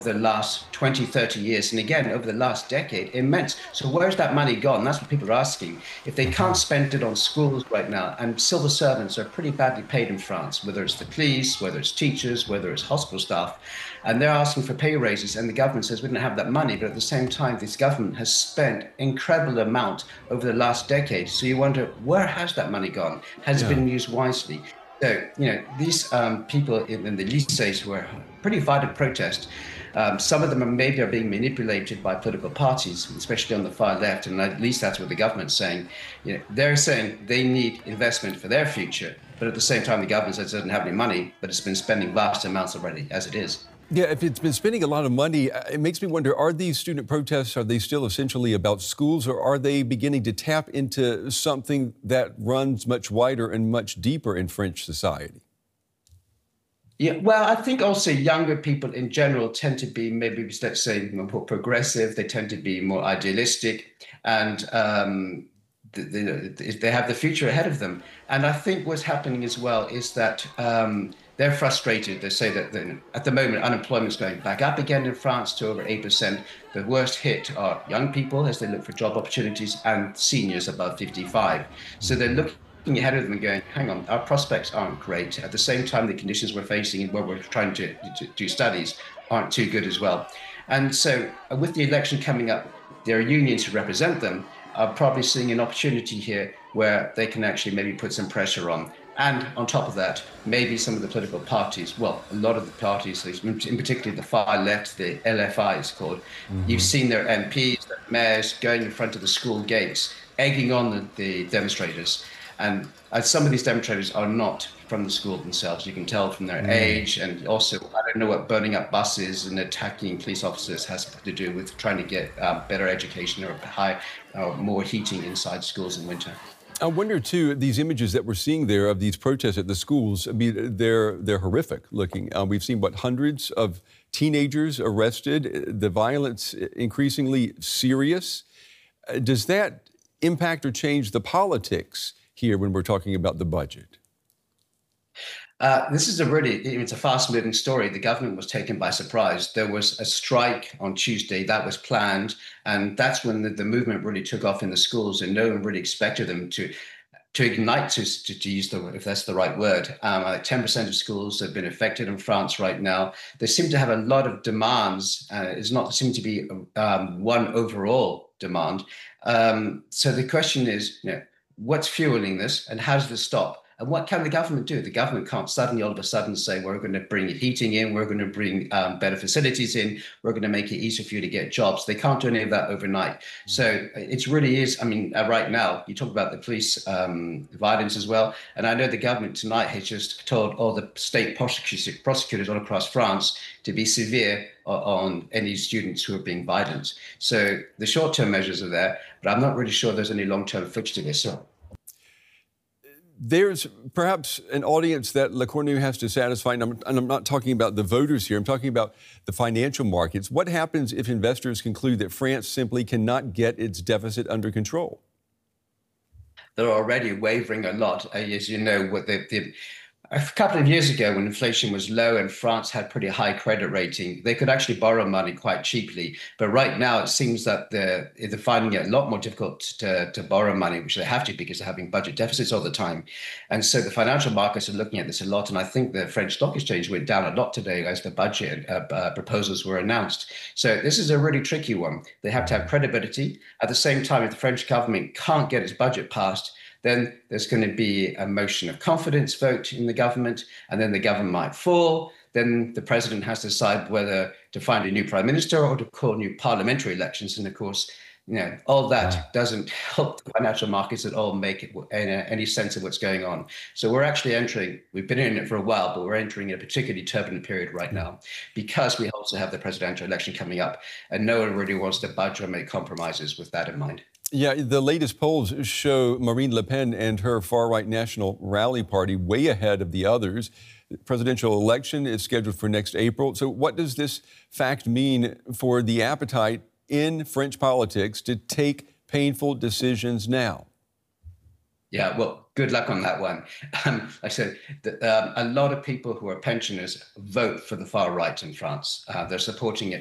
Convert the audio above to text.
the last 20, 30 years, and again, over the last decade, immense. So where's that money gone? That's what people are asking. If they can't spend it on schools right now, and civil servants are pretty badly paid in France, whether it's the police, whether it's teachers, whether it's hospital staff, and they're asking for pay raises, and the government says we don't have that money, but at the same time, this government has spent incredible amount over the last decade. So you wonder, where has that money gone? Has it Yeah. been used wisely? So, these people in the lycées who are pretty violent protest, some of them maybe are being manipulated by political parties, especially on the far left, and at least that's what the government's saying. They're saying they need investment for their future, but at the same time, the government says it doesn't have any money, but it's been spending vast amounts already, as it is. Yeah, if it's been spending a lot of money, it makes me wonder, are these student protests, are they still essentially about schools, or are they beginning to tap into something that runs much wider and much deeper in French society? Yeah, well, I think also younger people in general tend to be maybe, let's say, more progressive. They tend to be more idealistic, and they have the future ahead of them. And I think what's happening as well is that they're frustrated. They say that at the moment, unemployment's going back up again in France to over 8%. The worst hit are young people as they look for job opportunities and seniors above 55. So they're looking ahead of them and going, hang on, our prospects aren't great. At the same time, the conditions we're facing and where we're trying to do studies aren't too good as well. And so with the election coming up, their unions who represent them are probably seeing an opportunity here where they can actually maybe put some pressure on. And on top of that, maybe some of the political parties, well, a lot of the parties, in particular the far left, the LFI is called, you've seen their MPs, their mayors going in front of the school gates, egging on the demonstrators. And some of these demonstrators are not from the school themselves. You can tell from their age. And also, I don't know what burning up buses and attacking police officers has to do with trying to get better education or more heating inside schools in winter. I wonder, too, these images that we're seeing there of these protests at the schools, I mean, they're horrific looking. We've seen, hundreds of teenagers arrested, the violence increasingly serious. Does that impact or change the politics here when we're talking about the budget? This is it's a fast-moving story. The government was taken by surprise. There was a strike on Tuesday that was planned, and that's when the movement really took off in the schools, and no one really expected them to ignite, to use if that's the right word. 10% of schools have been affected in France right now. They seem to have a lot of demands. It's not seem to be one overall demand. So the question is, what's fueling this, and how does this stop? And what can the government do? The government can't suddenly, all of a sudden, say, we're going to bring heating in, we're going to bring better facilities in, we're going to make it easier for you to get jobs. They can't do any of that overnight. So it really is, right now, you talk about the police violence as well. And I know the government tonight has just told all the state prosecutors all across France to be severe on any students who are being violent. So the short-term measures are there, but I'm not really sure there's any long-term fix to this. There's perhaps an audience that Le Cornu has to satisfy, and I'm not talking about the voters here, I'm talking about the financial markets. What happens if investors conclude that France simply cannot get its deficit under control? They're already wavering a lot. As you know, a couple of years ago, when inflation was low and France had pretty high credit rating, they could actually borrow money quite cheaply. But right now, it seems that they're finding it a lot more difficult to borrow money, which they have to because they're having budget deficits all the time. And so the financial markets are looking at this a lot. And I think the French stock exchange went down a lot today as the budget proposals were announced. So this is a really tricky one. They have to have credibility. At the same time, if the French government can't get its budget passed, then there's going to be a motion of confidence vote in the government, and then the government might fall. Then the president has to decide whether to find a new prime minister or to call new parliamentary elections. And of course, all that doesn't help the financial markets at all make any sense of what's going on. So we're actually we've been in it for a while, but we're entering a particularly turbulent period right now because we also have the presidential election coming up, and no one really wants to budge or make compromises with that in mind. Yeah, the latest polls show Marine Le Pen and her far-right National Rally Party way ahead of the others. The presidential election is scheduled for next April. So what does this fact mean for the appetite in French politics to take painful decisions now? Yeah, well, good luck on that one. I said that a lot of people who are pensioners vote for the far right in France. They're supporting it